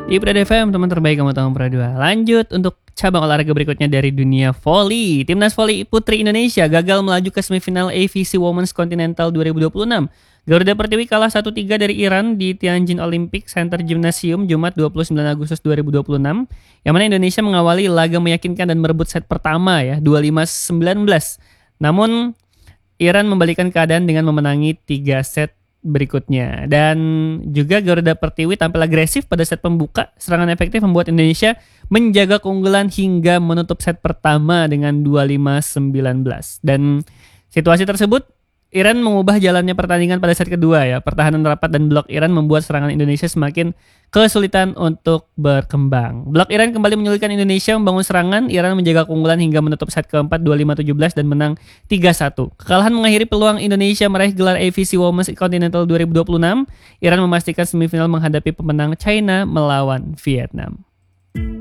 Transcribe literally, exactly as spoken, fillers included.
Di Prada F M, teman terbaik kamu tahu Prada dua. Lanjut untuk cabang olahraga berikutnya dari dunia voli. Timnas voli putri Indonesia gagal melaju ke semifinal A V C Women's Continental dua ribu dua puluh enam. Garuda Pertiwi kalah satu tiga dari Iran di Tianjin Olympic Center Gymnasium Jumat dua puluh sembilan Agustus dua ribu dua puluh enam. Yang mana Indonesia mengawali laga meyakinkan dan merebut set pertama ya, dua puluh lima sembilan belas. Namun Iran membalikan keadaan dengan memenangi tiga set berikutnya. Dan juga Garuda Pertiwi tampil agresif pada set pembuka. Serangan efektif membuat Indonesia menjaga keunggulan hingga menutup set pertama dengan dua puluh lima sembilan belas. Dan situasi tersebut Iran mengubah jalannya pertandingan pada set kedua ya. Pertahanan rapat dan blok Iran membuat serangan Indonesia semakin kesulitan untuk berkembang. Blok Iran kembali menyulitkan Indonesia membangun serangan. Iran menjaga keunggulan hingga menutup set keempat dua puluh lima tujuh belas dan menang tiga satu. Kekalahan mengakhiri peluang Indonesia meraih gelar A V C Women's Continental dua ribu dua puluh enam. Iran memastikan semifinal menghadapi pemenang China melawan Vietnam.